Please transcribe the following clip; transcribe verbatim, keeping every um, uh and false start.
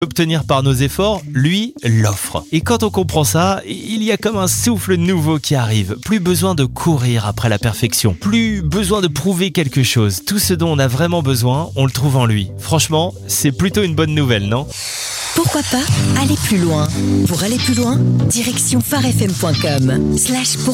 Obtenir par nos efforts, lui, l'offre. Et quand on comprend ça, il y a comme un souffle nouveau qui arrive. Plus besoin de courir après la perfection. Plus besoin de prouver quelque chose. Tout ce dont on a vraiment besoin, on le trouve en lui. Franchement, c'est plutôt une bonne nouvelle, non ? Pourquoi pas aller plus loin ? Pour aller plus loin, direction phare f m point com slash